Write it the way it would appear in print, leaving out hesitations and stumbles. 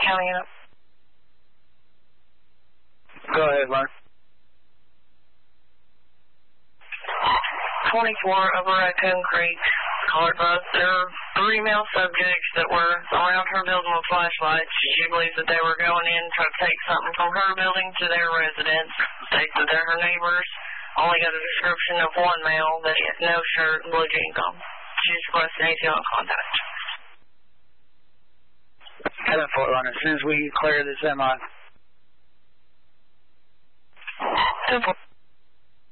County up. Go ahead, Mark. 24 over Raccoon Creek. Caller advised there were 3 male subjects that were around her building with flashlights. She believes that they were going in to try to take something from her building to their residence. States that they're her neighbors. Only got a description of one male that he had no shirt and blue jeans on. She's requesting ATO on contact. Head up, Fort Lauderdale. As soon as we clear this MI. 10-4.